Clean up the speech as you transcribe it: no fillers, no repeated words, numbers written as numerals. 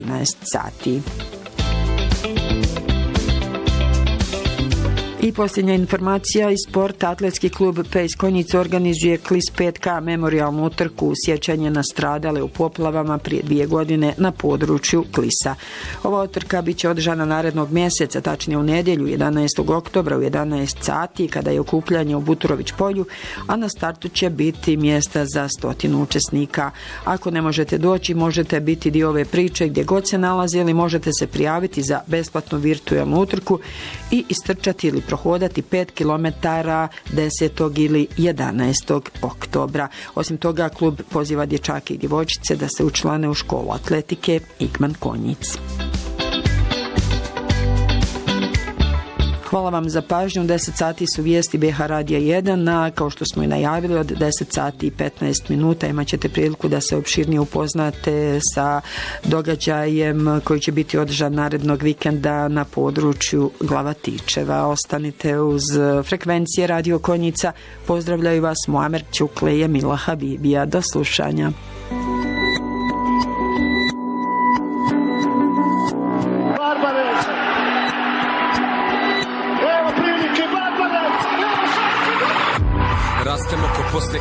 15 sati. I posljednja informacija iz sporta. Atletski klub Pejs Konjice organizuje Klis 5K memorijalnu utrku u sjećanje na stradale u poplavama prije 2 godine na području Klisa. Ova utrka biće održana narednog mjeseca, tačnije u nedjelju 11. oktobra u 11 sati kada je okupljanje u Buturović polju, a na startu će biti mjesta za 100 učesnika. Ako ne možete doći, možete biti dio ove priče gdje god se nalazili, možete se prijaviti za besplatnu virtualnu utrku i istrčati ili prohodati 5 km 10. ili 11. oktobra. Osim toga, klub poziva dječake i djevojčice da se učlane u školu atletike Igman Konjic. Hvala vam za pažnju. 10 sati su vijesti BH Radija 1, a kao što smo i najavili, od 10 sati i 15 minuta imat ćete priliku da se opširnije upoznate sa događajem koji će biti održan narednog vikenda na području Glavatičeva. Ostanite uz frekvencije Radio Konjica. Pozdravljaju vas Muamer Ćukle i Emila Habibija. Do slušanja. Rastemo ko posle